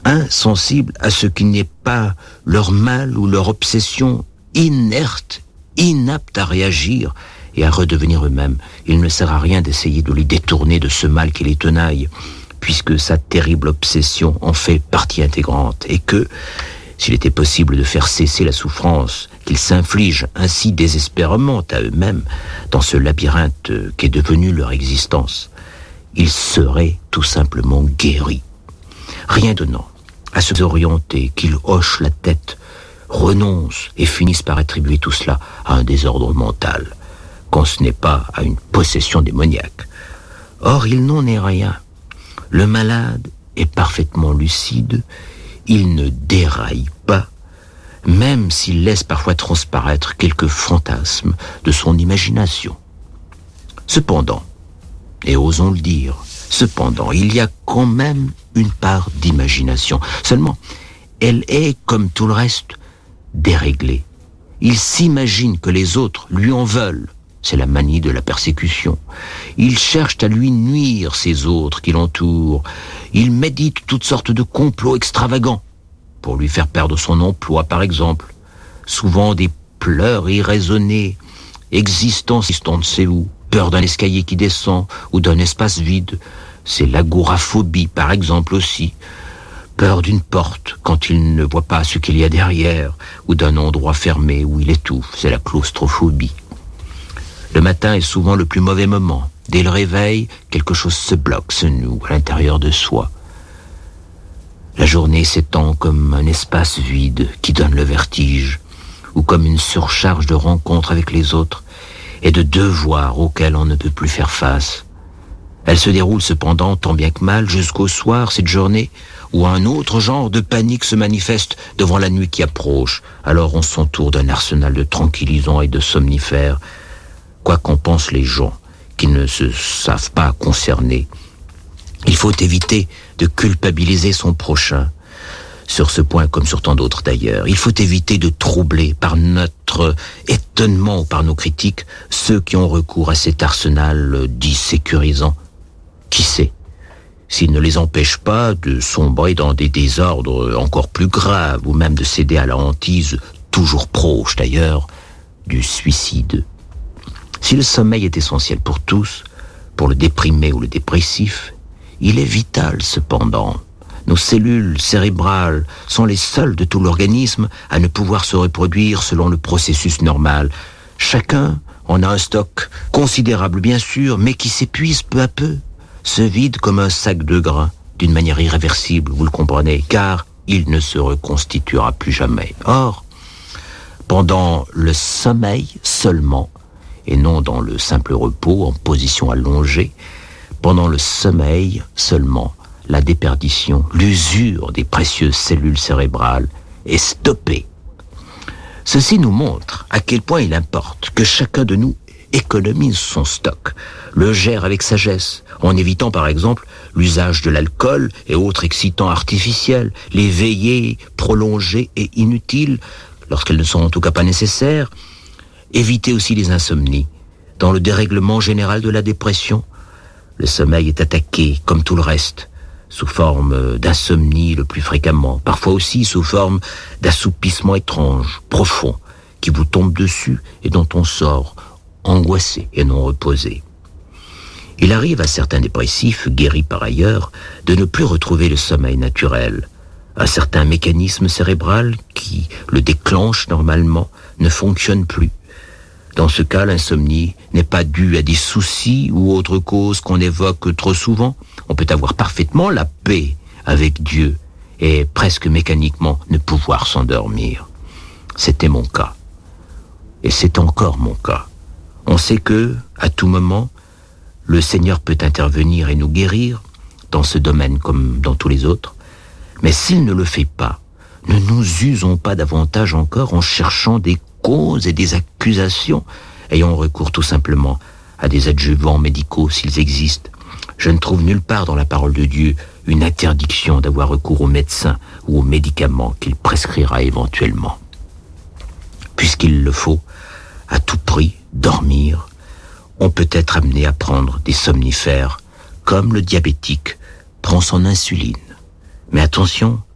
insensibles à ce qui n'est pas leur mal ou leur obsession, inertes, inaptes à réagir et à redevenir eux-mêmes. Il ne sert à rien d'essayer de les détourner de ce mal qui les tenaille, puisque sa terrible obsession en fait partie intégrante, et que, s'il était possible de faire cesser la souffrance qu'ils s'infligent ainsi désespérément à eux-mêmes dans ce labyrinthe qu'est devenu leur existence, ils seraient tout simplement guéris. Rien donnant à se orienter qu'ils hochent la tête, renoncent et finissent par attribuer tout cela à un désordre mental, quand ce n'est pas à une possession démoniaque. Or, il n'en est rien. Le malade est parfaitement lucide, il ne déraille pas, même s'il laisse parfois transparaître quelques fantasmes de son imagination. Cependant, et osons le dire, cependant, il y a quand même une part d'imagination. Seulement, elle est, comme tout le reste, déréglée. Il s'imagine que les autres lui en veulent. C'est la manie de la persécution. Il cherche à lui nuire ces autres qui l'entourent. Il médite toutes sortes de complots extravagants pour lui faire perdre son emploi, par exemple. Souvent des pleurs irraisonnés, existence on ne sait où, peur d'un escalier qui descend ou d'un espace vide. C'est l'agoraphobie, par exemple, aussi. Peur d'une porte quand il ne voit pas ce qu'il y a derrière, ou d'un endroit fermé où il étouffe. C'est la claustrophobie. Le matin est souvent le plus mauvais moment. Dès le réveil, quelque chose se bloque, se noue à l'intérieur de soi. La journée s'étend comme un espace vide qui donne le vertige, ou comme une surcharge de rencontres avec les autres et de devoirs auxquels on ne peut plus faire face. Elle se déroule cependant, tant bien que mal, jusqu'au soir, cette journée, où un autre genre de panique se manifeste devant la nuit qui approche. Alors on s'entoure d'un arsenal de tranquillisants et de somnifères, quoi qu'en pensent les gens qui ne se savent pas concernés. Il faut éviter de culpabiliser son prochain. Sur ce point, comme sur tant d'autres d'ailleurs, il faut éviter de troubler par notre étonnement ou par nos critiques ceux qui ont recours à cet arsenal dit sécurisant. Qui sait s'il ne les empêche pas de sombrer dans des désordres encore plus graves ou même de céder à la hantise, toujours proche d'ailleurs, du suicide. Si le sommeil est essentiel pour tous, pour le déprimé ou le dépressif, il est vital cependant. Nos cellules cérébrales sont les seules de tout l'organisme à ne pouvoir se reproduire selon le processus normal. Chacun en a un stock considérable bien sûr, mais qui s'épuise peu à peu, se vide comme un sac de grains, d'une manière irréversible, vous le comprenez, car il ne se reconstituera plus jamais. Or, pendant le sommeil seulement, et non dans le simple repos en position allongée, pendant le sommeil seulement, la déperdition, l'usure des précieuses cellules cérébrales est stoppée. Ceci nous montre à quel point il importe que chacun de nous économise son stock, le gère avec sagesse, en évitant par exemple l'usage de l'alcool et autres excitants artificiels, les veillées prolongées et inutiles, lorsqu'elles ne sont en tout cas pas nécessaires. Éviter aussi les insomnies. Dans le dérèglement général de la dépression, le sommeil est attaqué, comme tout le reste, sous forme d'insomnie le plus fréquemment, parfois aussi sous forme d'assoupissement étrange, profond, qui vous tombe dessus et dont on sort angoissé et non reposé. Il arrive à certains dépressifs, guéris par ailleurs, de ne plus retrouver le sommeil naturel. Un certain mécanisme cérébral qui le déclenche normalement ne fonctionne plus. Dans ce cas, l'insomnie n'est pas due à des soucis ou autres causes qu'on évoque trop souvent. On peut avoir parfaitement la paix avec Dieu et presque mécaniquement ne pouvoir s'endormir. C'était mon cas. Et c'est encore mon cas. On sait que, à tout moment, le Seigneur peut intervenir et nous guérir, dans ce domaine comme dans tous les autres. Mais s'il ne le fait pas, ne nous usons pas davantage encore en cherchant des causes et des accusations, ayant recours tout simplement à des adjuvants médicaux s'ils existent. Je ne trouve nulle part dans la parole de Dieu une interdiction d'avoir recours aux médecins ou aux médicaments qu'il prescrira éventuellement. Puisqu'il le faut, à tout prix, dormir, on peut être amené à prendre des somnifères, comme le diabétique prend son insuline. Mais attention,